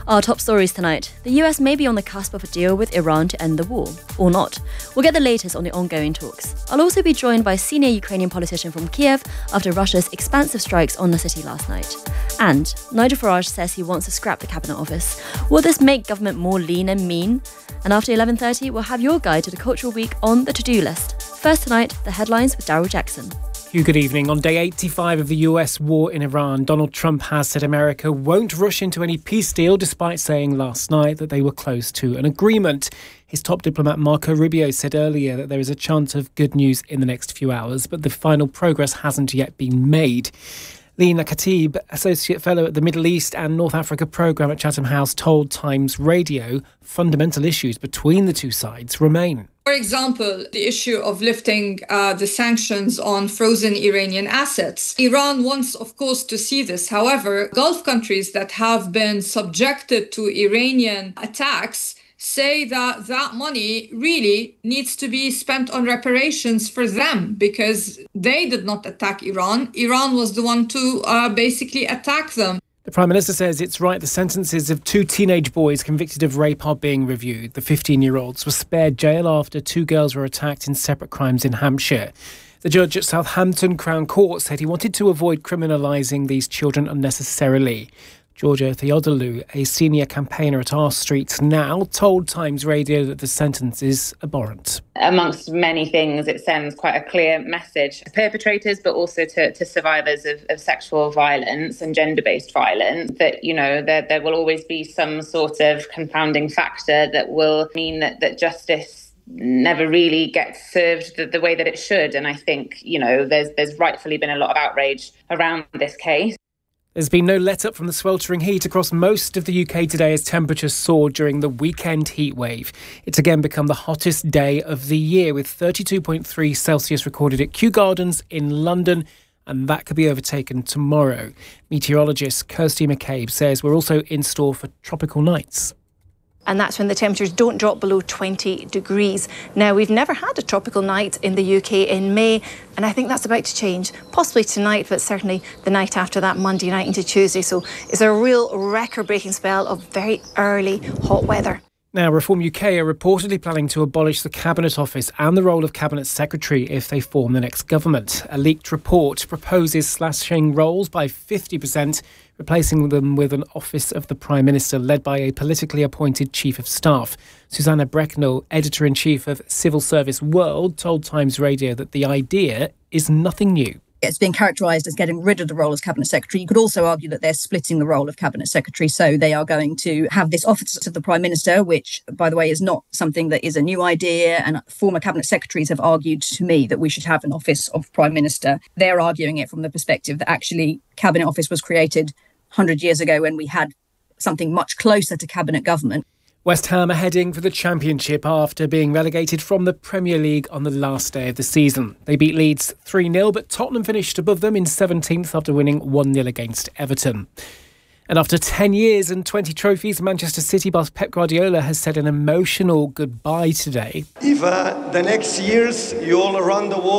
Our top stories tonight. The US may be on the cusp of a deal with Iran to end the war, or not. We'll get the latest on the ongoing talks. I'll also be joined by a senior Ukrainian politician from Kiev after Russia's expansive strikes on the city last night. And Nigel Farage says he wants to scrap the Cabinet Office. Will this make government more lean and mean? And after 11:30, we'll have your guide to the Cultural Week on the to-do list. First tonight, the headlines with Daryl Jackson. Good evening. On day 85 of the US war in Iran, Donald Trump has said America won't rush into any peace deal, despite saying last night that they were close to an agreement. His top diplomat Marco Rubio said earlier that there is a chance of good news in the next few hours, but the final progress hasn't yet been made. Lina Khatib, Associate Fellow at the Middle East and North Africa Programme at Chatham House, told Times Radio fundamental issues between the two sides remain. For example, the issue of lifting the sanctions on frozen Iranian assets. Iran wants, of course, to see this. However, Gulf countries that have been subjected to Iranian attacks say that that money really needs to be spent on reparations for them because they did not attack Iran. Iran was the one to basically attack them. The Prime Minister says it's right the sentences of two teenage boys convicted of rape are being reviewed. The 15-year-olds were spared jail after two girls were attacked in separate crimes in Hampshire. The judge at Southampton Crown Court said he wanted to avoid criminalising these children unnecessarily. Georgia Theodolou, a senior campaigner at Our Streets Now, told Times Radio that the sentence is abhorrent. Amongst many things, it sends quite a clear message to perpetrators, but also to survivors of sexual violence and gender-based violence, that, you know, there will always be some sort of confounding factor that will mean that justice never really gets served the way that it should. And I think, you know, there's rightfully been a lot of outrage around this case. There's been no let-up from the sweltering heat across most of the UK today as temperatures soared during the weekend heat wave. It's again become the hottest day of the year, with 32.3 Celsius recorded at Kew Gardens in London, and that could be overtaken tomorrow. Meteorologist Kirsty McCabe says we're also in store for tropical nights. And that's when the temperatures don't drop below 20 degrees. Now, we've never had a tropical night in the UK in May, and I think that's about to change, possibly tonight, but certainly the night after that, Monday night into Tuesday. So it's a real record-breaking spell of very early hot weather. Now, Reform UK are reportedly planning to abolish the Cabinet Office and the role of Cabinet Secretary if they form the next government. A leaked report proposes slashing roles by 50%, replacing them with an Office of the Prime Minister led by a politically appointed Chief of Staff. Susanna Brecknell, Editor-in-Chief of Civil Service World, told Times Radio that the idea is nothing new. It's been characterised as getting rid of the role as Cabinet Secretary. You could also argue that they're splitting the role of Cabinet Secretary. So they are going to have this Office of the Prime Minister, which, by the way, is not something that is a new idea. And former Cabinet Secretaries have argued to me that we should have an Office of Prime Minister. They're arguing it from the perspective that actually Cabinet Office was created 100 years ago when we had something much closer to cabinet government. West Ham are heading for the Championship after being relegated from the Premier League on the last day of the season. They beat Leeds 3-0, but Tottenham finished above them in 17th after winning 1-0 against Everton. And after 10 years and 20 trophies, Manchester City boss Pep Guardiola has said an emotional goodbye today. If the next years you all around the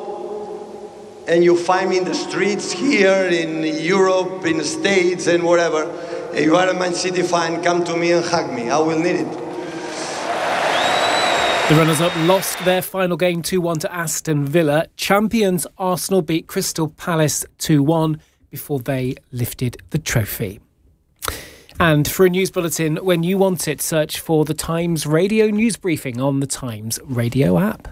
world and you find me in the streets here in Europe, in the States and whatever, if you are a Man City fan, come to me and hug me. I will need it. The runners-up lost their final game 2-1 to Aston Villa. Champions Arsenal beat Crystal Palace 2-1 before they lifted the trophy. And for a news bulletin, when you want it, search for the Times Radio News Briefing on the Times Radio app.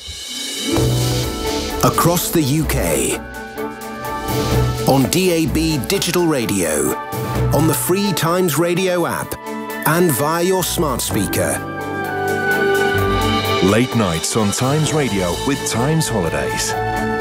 Across the UK, on DAB digital radio, on the free Times Radio app, and via your smart speaker. Late nights on Times Radio with Times Holidays.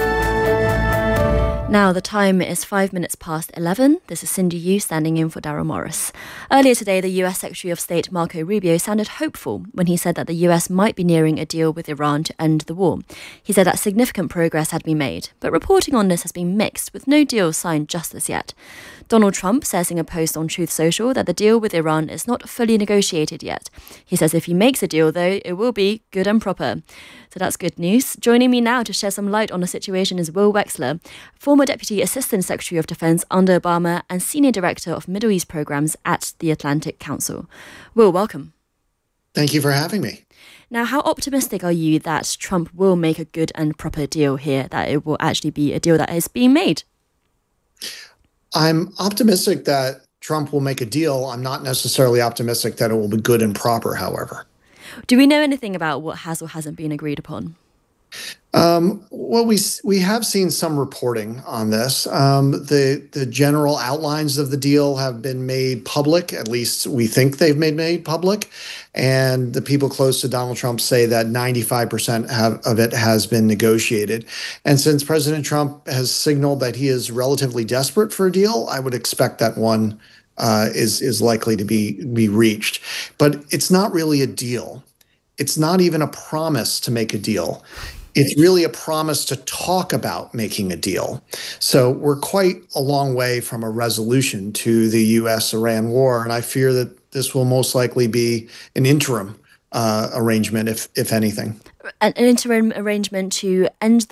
Now the time is 5 minutes past 11. This is Cindy Yu standing in for Daryl Morris. Earlier today, the US Secretary of State Marco Rubio sounded hopeful when he said that the US might be nearing a deal with Iran to end the war. He said that significant progress had been made, but reporting on this has been mixed, with no deal signed just as yet. Donald Trump says in a post on Truth Social that the deal with Iran is not fully negotiated yet. He says if he makes a deal, though, it will be good and proper. So that's good news. Joining me now to shed some light on the situation is Will Wexler, former former Deputy Assistant Secretary of Defense under Obama and Senior Director of Middle East Programs at the Atlantic Council. Will, welcome. Thank you for having me. Now, how optimistic are you that Trump will make a good and proper deal here, that it will actually be a deal that is being made? I'm optimistic that Trump will make a deal. I'm not necessarily optimistic that it will be good and proper, however. Do we know anything about what has or hasn't been agreed upon? Well, we have seen some reporting on this. The general outlines of the deal have been made public. At least we think they've been made public. And the people close to Donald Trump say that 95% of it has been negotiated. And since President Trump has signaled that he is relatively desperate for a deal, I would expect that one is likely to be reached. But it's not really a deal. It's not even a promise to make a deal. It's really a promise to talk about making a deal. So we're quite a long way from a resolution to the U.S.-Iran war, and I fear that this will most likely be an interim arrangement, if anything. An interim arrangement to end